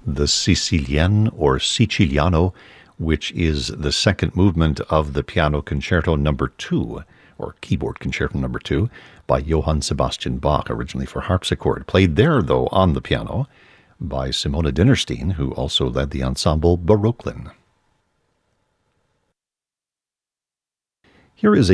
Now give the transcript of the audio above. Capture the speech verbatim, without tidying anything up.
the Sicilienne or Siciliano, which is the second movement of the Piano Concerto Number Two, or Keyboard Concerto Number Two, by Johann Sebastian Bach, originally for harpsichord. Played there, though, on the piano by Simona Dinnerstein, who also led the ensemble Baroklin. Here is a